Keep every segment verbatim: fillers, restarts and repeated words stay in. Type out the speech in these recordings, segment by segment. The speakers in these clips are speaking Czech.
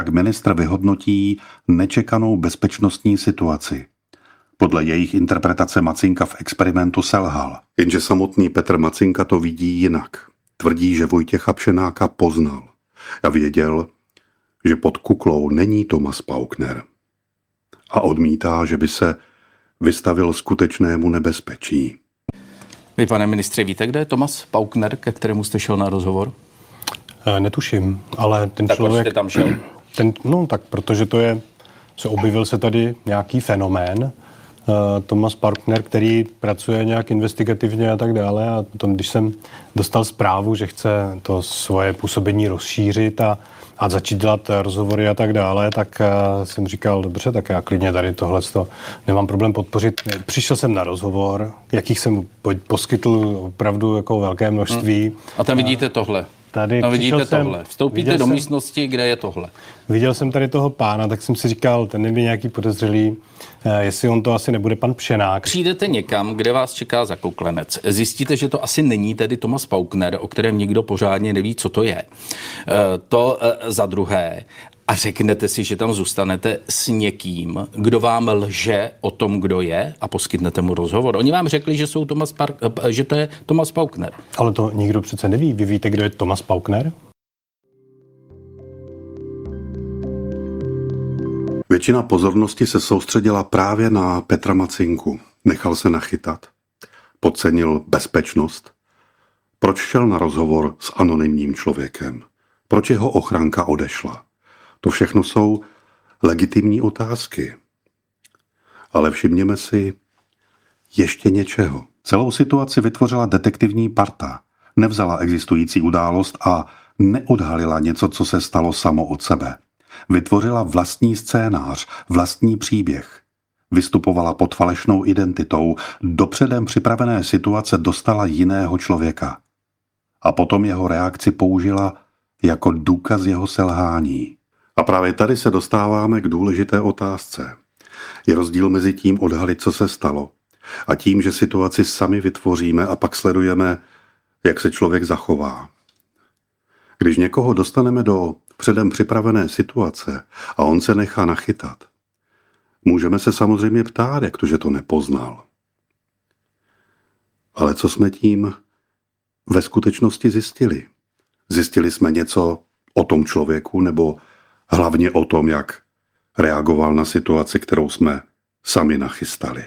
jak ministr vyhodnotí nečekanou bezpečnostní situaci. Podle jejich interpretace Macinka v experimentu selhal. Jenže samotný Petr Macinka to vidí jinak. Tvrdí, že Vojtěcha Pšenáka poznal a věděl, že pod kuklou není Thomas Paukner. A odmítá, že by se vystavil skutečnému nebezpečí. Vy, pane ministře, víte, kde je Thomas Paukner, ke kterému jste šel na rozhovor? Netuším, ale ten tak člověk... Tak tam šel? Ten, no tak, protože to je... Se objevil se tady nějaký fenomén, uh, Thomas Paukner, který pracuje nějak investigativně a tak dále. A tom, když jsem dostal zprávu, že chce to svoje působení rozšířit a, a začít dělat rozhovory a tak dále, tak uh, jsem říkal, dobře, tak já klidně tady tohleto nemám problém podpořit. Přišel jsem na rozhovor, jakých jsem poskytl opravdu jako velké množství. Hmm. A tam vidíte tohle. Tady no vidíte jsem, tohle. Vstoupíte do jsem, místnosti, kde je tohle. Viděl jsem tady toho pána, tak jsem si říkal, ten je mi nějaký podezřelý, eh, jestli on to asi nebude pan Pšenák. Přijdete někam, kde vás čeká zakuklenec. Zjistíte, že to asi není tedy Thomas Paukner, o kterém nikdo pořádně neví, co to je. Eh, to eh, za druhé. A řeknete si, že tam zůstanete s někým, kdo vám lže o tom, kdo je, a poskytnete mu rozhovor. Oni vám řekli, že, jsou Thomas Park, že to je Thomas Paukner. Ale to nikdo přece neví. Vy víte, kdo je Thomas Paukner? Většina pozornosti se soustředila právě na Petra Macinku. Nechal se nachytat. Podcenil bezpečnost. Proč šel na rozhovor s anonymním člověkem? Proč jeho ochranka odešla? To všechno jsou legitimní otázky. Ale všimněme si ještě něčeho. Celou situaci vytvořila detektivní parta. Nevzala existující událost a neodhalila něco, co se stalo samo od sebe. Vytvořila vlastní scénář, vlastní příběh. Vystupovala pod falešnou identitou, do předem připravené situace dostala jiného člověka. A potom jeho reakci použila jako důkaz jeho selhání. A právě tady se dostáváme k důležité otázce. Je rozdíl mezi tím odhalit, co se stalo, a tím, že situaci sami vytvoříme a pak sledujeme, jak se člověk zachová. Když někoho dostaneme do předem připravené situace a on se nechá nachytat, můžeme se samozřejmě ptát, jak to, že to nepoznal. Ale co jsme tím ve skutečnosti zjistili? Zjistili jsme něco o tom člověku, nebo hlavně o tom, jak reagoval na situaci, kterou jsme sami nachystali.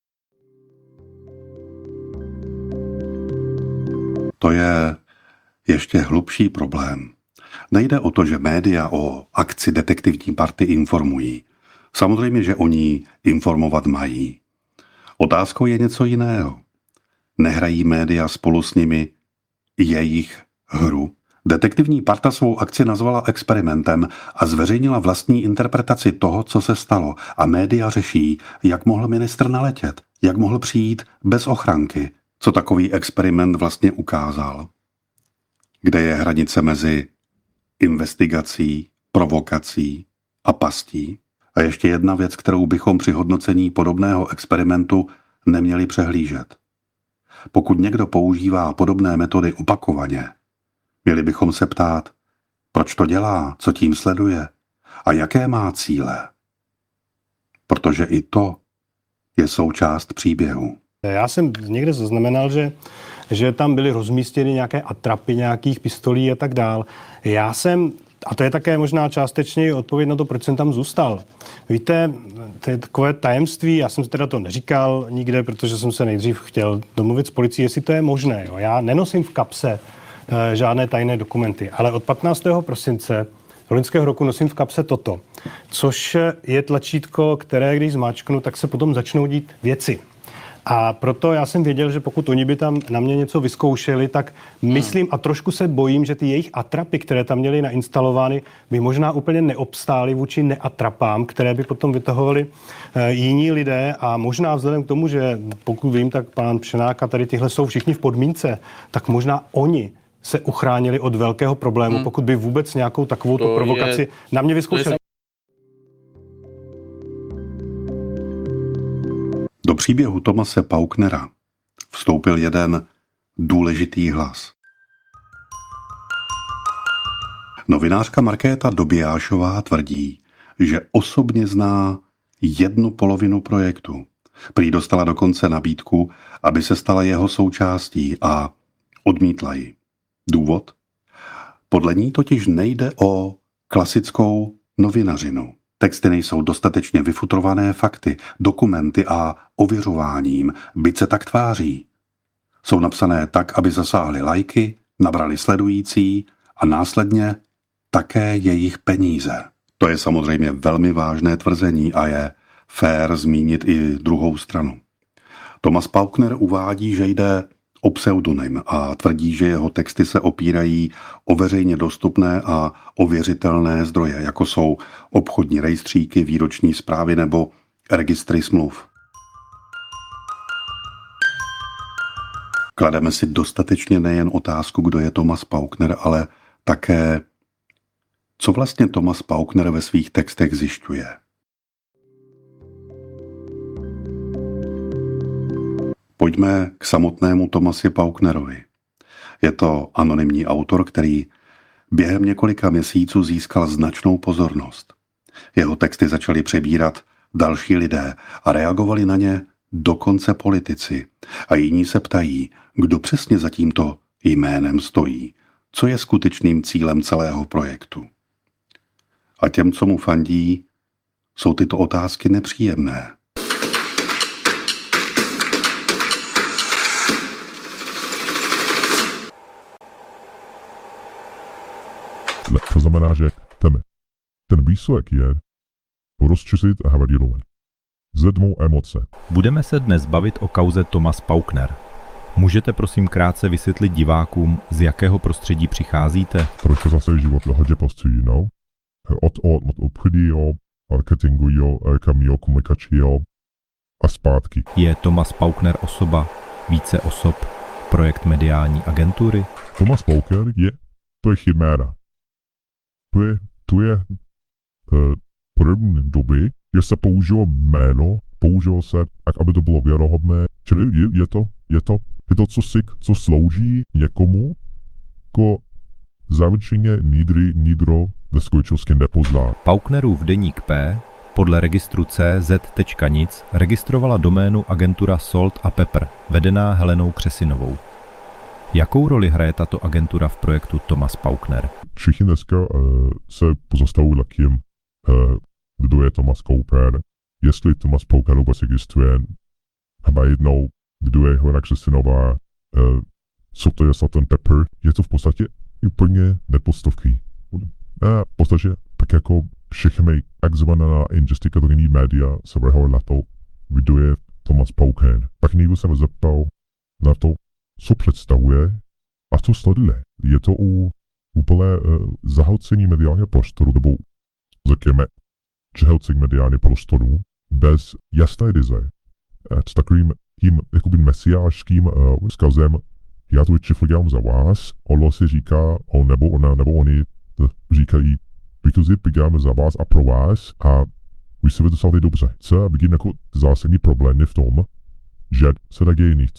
To je ještě hlubší problém. Nejde o to, že média o akci detektivní party informují. Samozřejmě, že oni informovat mají. Otázkou je něco jiného. Nehrají média spolu s nimi jejich hru? Detektivní parta svou akci nazvala experimentem a zveřejnila vlastní interpretaci toho, co se stalo. A média řeší, jak mohl ministr naletět, jak mohl přijít bez ochranky, co takový experiment vlastně ukázal. Kde je hranice mezi investigací, provokací a pastí? A ještě jedna věc, kterou bychom při hodnocení podobného experimentu neměli přehlížet. Pokud někdo používá podobné metody opakovaně, měli bychom se ptát, proč to dělá, co tím sleduje a jaké má cíle. Protože i to je součást příběhu. Já jsem někde zaznamenal, že, že tam byly rozmístěny nějaké atrapy nějakých pistolí a tak dál. Já jsem, a to je také možná částečně odpověď na to, proč jsem tam zůstal. Víte, to je takové tajemství, já jsem si teda to neříkal nikde, protože jsem se nejdřív chtěl domluvit s policií, jestli to je možné. Jo. Já nenosím v kapse e, žádné tajné dokumenty, ale od patnáctého prosince loňského roku nosím v kapse toto, což je tlačítko, které když zmáčknu, tak se potom začnou dít věci. A proto já jsem věděl, že pokud oni by tam na mě něco vyzkoušeli, tak myslím a trošku se bojím, že ty jejich atrapy, které tam měly nainstalovány, by možná úplně neobstály vůči neatrapám, které by potom vytahovali e, jiní lidé. A možná vzhledem k tomu, že pokud vím, tak pán Pšenák a tady tyhle jsou všichni v podmínce, tak možná oni se uchránili od velkého problému, hmm. pokud by vůbec nějakou takovou provokaci je, na mě vyzkoušeli. Do příběhu Thomase Pauknera vstoupil jeden důležitý hlas. Novinářka Markéta Dobijášová tvrdí, že osobně zná jednu polovinu projektu. Prý dostala dokonce nabídku, aby se stala jeho součástí a odmítla ji. Důvod? Podle ní totiž nejde o klasickou novinařinu. Texty nejsou dostatečně vyfutrované fakty, dokumenty a ověřováním, byť se tak tváří. Jsou napsané tak, aby zasáhly lajky, nabrali sledující a následně také jejich peníze. To je samozřejmě velmi vážné tvrzení a je fér zmínit i druhou stranu. Thomas Paukner uvádí, že jde o pseudonym a tvrdí, že jeho texty se opírají o veřejně dostupné a ověřitelné zdroje, jako jsou obchodní rejstříky, výroční zprávy nebo registry smluv. Klademe si dostatečně nejen otázku, kdo je Thomas Paukner, ale také, co vlastně Thomas Paukner ve svých textech zjišťuje. Pojďme k samotnému Thomasi Pauknerovi. Je to anonymní autor, který během několika měsíců získal značnou pozornost. Jeho texty začali přebírat další lidé a reagovali na ně dokonce politici. A jiní se ptají, kdo přesně za tímto jménem stojí, co je skutečným cílem celého projektu. A těm, co mu fandí, jsou tyto otázky nepříjemné. To znamená, že ten, ten výsledek je rozčísit a havadírovat. Zvednou emoce. Budeme se dnes bavit o kauze Thomas Paukner. Můžete prosím krátce vysvětlit divákům, z jakého prostředí přicházíte? Proč to zase život hodně postojí, no? Od, od, od obchodního, marketingového, reklamního, komunikačního a zpátky. Je Thomas Paukner osoba, více osob, projekt mediální agentury? Thomas Paukner je, to je chiméra. To je, to je uh, první doby, že se použilo jméno, použilo se, tak aby to bylo věrohodné. Čili je, je to, je to, je to, co, si, co slouží někomu, ko zavrčeně nidry, nidro ve skutečnosti nepozná. Pauknerův deník P podle registru C Z tečka nic registrovala doménu agentura Salt a Pepper, vedená Helenou Křesinovou. Jakou roli hraje tato agentura v projektu Thomas Paukner? Všichni dneska uh, se pozastavují takým, uh, kdo je Thomas Paukner, jestli Thomas Paukner vůbec existuje, a jednou, kdo je Helena Křesinová, uh, co to je Salt and Pepper, je to v podstatě úplně nepodstatný. A v podstatě tak jako všechny takzvaná investigativní média se vrhly na to, kdo je Thomas Paukner. Tak někdo se mě zeptal na to, co představuje a co sleduje. Je to u úplné uh, zahlcení mediálního prostoru, nebo řekněme, přehlcení mediálního prostoru bez jasné vize. S takovým tím jakoby mesiářským uh, vzkazem, já to vždycky dělám za vás, ono si říká, on nebo ona, nebo oni říkají, my to zde děláme za vás a pro vás a vy se vytosali dobře. Co? Vidím jako zásadní problémy v tom, že se neděje nic.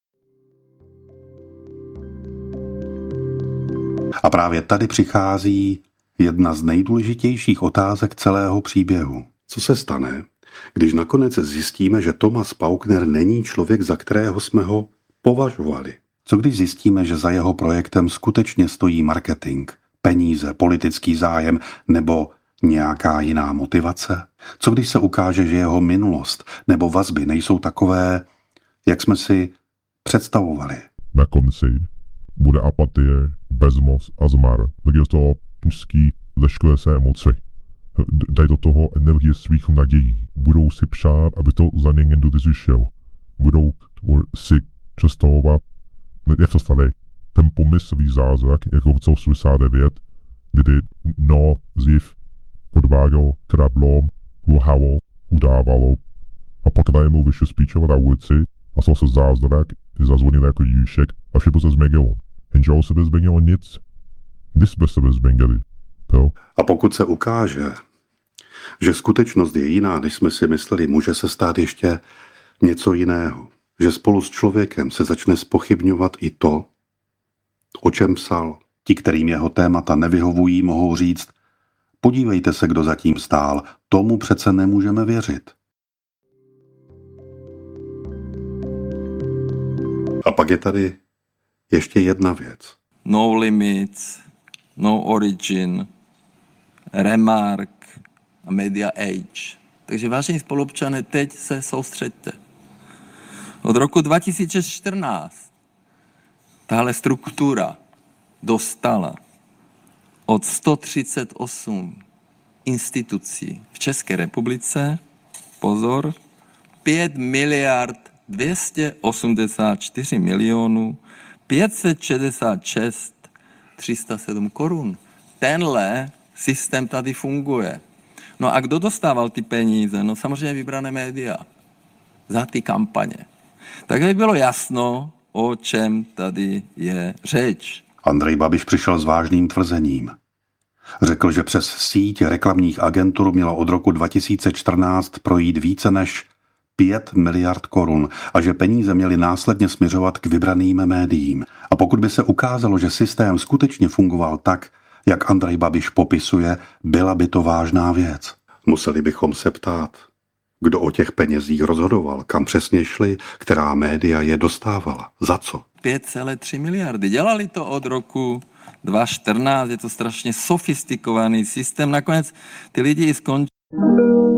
A právě tady přichází jedna z nejdůležitějších otázek celého příběhu. Co se stane, když nakonec zjistíme, že Thomas Paukner není člověk, za kterého jsme ho považovali? Co když zjistíme, že za jeho projektem skutečně stojí marketing, peníze, politický zájem nebo nějaká jiná motivace? Co když se ukáže, že jeho minulost nebo vazby nejsou takové, jak jsme si představovali? Na konci bude apatie, bezmoc a zmar. Tak je z toho pustí veškeré své emoci. Dají do toho energie svých nadějí. Budou si přát, aby to za ně někdo vyřešil. Budou si představovat, jak to stane, ten pomyslný zázrak, jako v osmdesát devět, kdy no, dřív podváděl, kradlo, lhalo, udávalo a pak najednou vyšel spíčovat na ulici a stal se zázrak, kdy zazvonil jako Jíšek a všechno se změnilo. Jenže o sebe změnilo nic, když jsme sebe změnili. Jo? A pokud se ukáže, že skutečnost je jiná, než jsme si mysleli, může se stát ještě něco jiného. Že spolu s člověkem se začne zpochybňovat i to, o čem psal. Ti, kterým jeho témata nevyhovují, mohou říct, podívejte se, kdo zatím stál, tomu přece nemůžeme věřit. A pak je tady ještě jedna věc. No Limits, No Origin, Remark a Media Age. Takže vážení spolupčané, teď se soustřeďte. Od roku dva tisíce čtrnáct tahle struktura dostala od sto třicet osm institucí v České republice, pozor, pět miliard dvě stě osmdesát čtyři milionů pět set šedesát šest tři sta sedm korun. Tenhle systém tady funguje. No a kdo dostával ty peníze? No samozřejmě vybrané média za ty kampaně. Tak by bylo jasno, o čem tady je řeč. Andrej Babiš přišel s vážným tvrzením. Řekl, že přes síť reklamních agentur mělo od roku dva tisíce čtrnáct projít více než pět miliard korun a že peníze měly následně směřovat k vybraným médiím. A pokud by se ukázalo, že systém skutečně fungoval tak, jak Andrej Babiš popisuje, byla by to vážná věc. Museli bychom se ptát, kdo o těch penězích rozhodoval, kam přesně šli, která média je dostávala, za co. pět celé tři miliardy. Dělali to od roku dva tisíce čtrnáct, je to strašně sofistikovaný systém. Nakonec ty lidi i skončili.